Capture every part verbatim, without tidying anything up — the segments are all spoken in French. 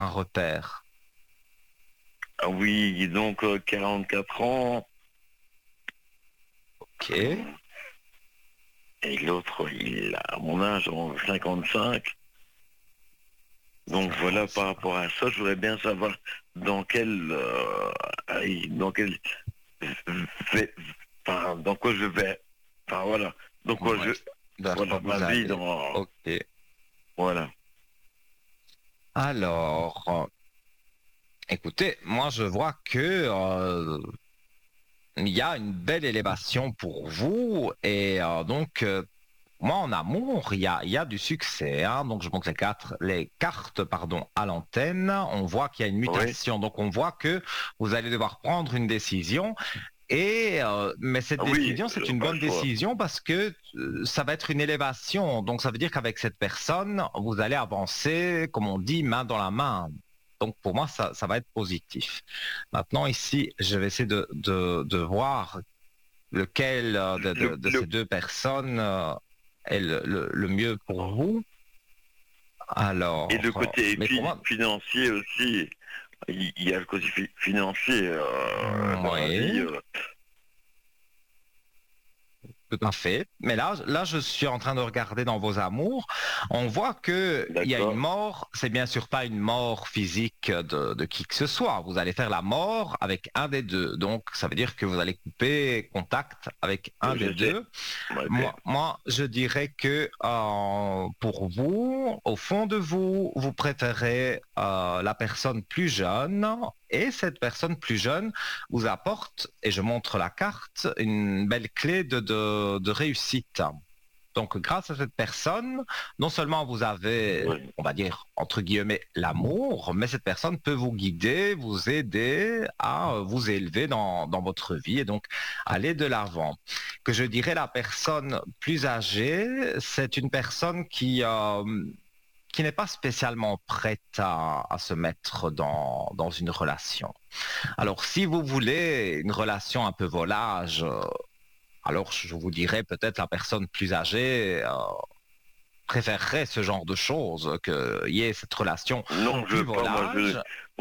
un repère. Ah oui, donc euh, quarante-quatre ans. Ok. Et l'autre, il a mon âge, en cinquante-cinq. Donc voilà, par cinquante-cinq. rapport à ça, je voudrais bien savoir dans quel, euh, aïe, dans quel, fait- enfin, dans quoi je vais, enfin voilà, dans quoi Ouais. je, Vers quoi voilà, ma vous vie allez. dans, Ok. voilà. Alors, euh, écoutez, moi je vois que euh, il y a une belle élévation pour vous et euh, donc euh, moi en amour il y a, il y a du succès, hein. Donc je montre les quatre, les cartes pardon à l'antenne. On voit qu'il y a une Oui, mutation, donc on voit que vous allez devoir prendre une décision. Et euh, mais cette ah oui, décision, c'est euh, une pas le bonne choix. décision parce que euh, ça va être une élévation. Donc ça veut dire qu'avec cette personne, vous allez avancer, comme on dit, main dans la main. Donc pour moi, ça, ça va être positif. Maintenant ici, je vais essayer de, de, de voir lequel euh, de, Le, de, de le, ces deux personnes euh, est le, le, le mieux pour vous. et le Alors, euh, côté mais pour fi- moi, financier aussi, il il y, a le côté fi- financier euh, dans la vie. oui. euh. Tout à fait. Mais là, là, je suis en train de regarder dans vos amours. On voit que il y a une D'accord. mort. C'est bien sûr pas une mort physique de, de qui que ce soit. Vous allez faire la mort avec un des deux. Donc, ça veut dire que vous allez couper contact avec un des Je sais. deux. Ok. Moi, moi, je dirais que euh, pour vous, au fond de vous, vous préférez euh, la personne plus jeune et cette personne plus jeune vous apporte, et je montre la carte, une belle clé de, de, de réussite. Donc, grâce à cette personne, non seulement vous avez, Oui. on va dire, entre guillemets, l'amour, mais cette personne peut vous guider, vous aider à vous élever dans, dans votre vie et donc aller de l'avant. Que je dirais la personne plus âgée, c'est une personne qui, euh, qui n'est pas spécialement prête à, à se mettre dans, dans une relation. Alors, si vous voulez une relation un peu volage, euh, alors je vous dirais peut-être la personne plus âgée euh, préférerait ce genre de choses, qu'il y ait cette relation Non, je plus veux pas. Moi, je, volage.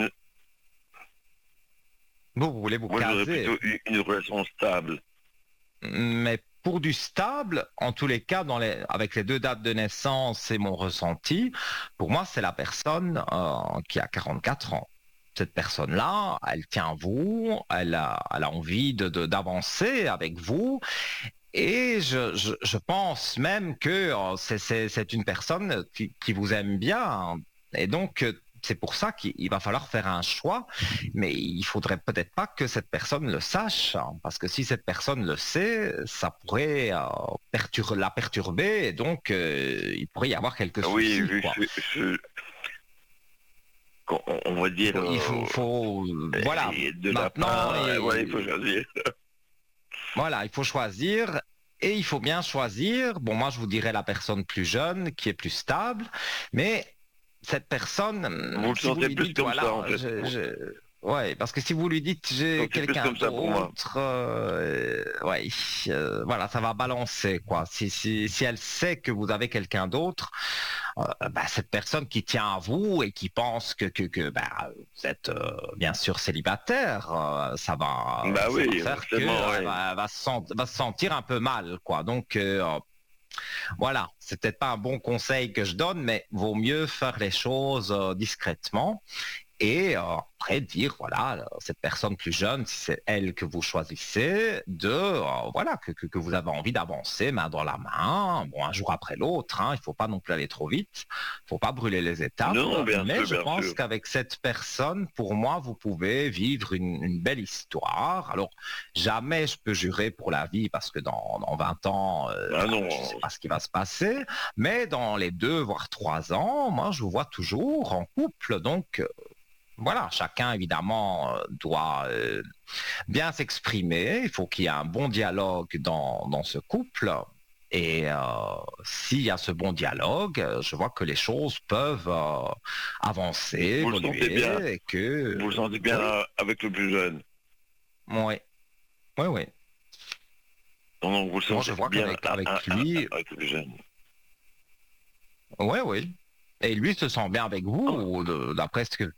Vous, vous voulez vous moi, j'aurais caser. plutôt eu une relation stable. Mais pour du stable, en tous les cas, dans les, avec les deux dates de naissance et mon ressenti, pour moi, c'est la personne euh, qui a quarante-quatre ans. Cette personne-là, elle tient à vous, elle a, elle a envie de, de- d'avancer avec vous. Et je, je, je pense même que euh, c'est, c'est, c'est une personne qui, qui vous aime bien. Et donc, euh, c'est pour ça qu'il il va falloir faire un choix. Mais il faudrait peut-être pas que cette personne le sache, hein, parce que si cette personne le sait, ça pourrait euh, pertur- la perturber. Et donc, euh, il pourrait y avoir quelques Ah oui, soucis, vu quoi. que je, je- qu'on- on, on va Il dire faut, il faut, euh, faut euh, voilà. et de Maintenant, lapin, euh, voilà, il faut et- choisir. voilà, il faut choisir. Et il faut bien choisir. Bon, moi, je vous dirais la personne plus jeune, qui est plus stable. Mais cette personne, Vous hum, le si vous sentez lui plus dites, comme ça, en voilà, fait. je, Vous je- ouais, parce que si vous lui dites, le j'ai sentez plus quelqu'un comme ça pour moi. d'autre, euh, ouais, euh, voilà, ça va balancer, quoi. Si, si, si elle sait que vous avez quelqu'un d'autre, euh, bah, cette personne qui tient à vous et qui pense que, que, que bah, vous êtes euh, bien sûr célibataire, euh, ça va, Bah ça va oui, faire que forcément, euh, ouais. va, va, se sent- va se sentir un peu mal, quoi. Donc, euh, voilà, c'est peut-être pas un bon conseil que je donne, mais vaut mieux faire les choses euh, discrètement et euh, après dire, voilà, cette personne plus jeune, si c'est elle que vous choisissez, de, euh, voilà, que, que, que vous avez envie d'avancer main dans la main, bon, un jour après l'autre, hein, il faut pas non plus aller trop vite, faut pas brûler les étapes, Non, bien mais sûr, je bien pense sûr. qu'avec cette personne, pour moi, vous pouvez vivre une, une belle histoire. Alors, jamais je peux jurer pour la vie parce que dans, dans vingt ans, euh, Ah bah, je sais non, pas ce qui va se passer, mais dans les deux, voire trois ans, moi, je vous vois toujours en couple, donc voilà, chacun évidemment euh, doit euh, bien s'exprimer. Il faut qu'il y ait un bon dialogue dans, dans ce couple. Et euh, s'il y a ce bon dialogue, euh, je vois que les choses peuvent euh, avancer, vous le sentez bien. évoluer, et que Vous le sentez bien oui, euh, avec le plus jeune. oui, oui, oui. Non, non, vous le Moi, je sentez vois bien qu'avec ah, ah, avec ah, lui, avec le plus jeune. oui, oui. Et lui se sent bien avec vous, ou de- d'après ce que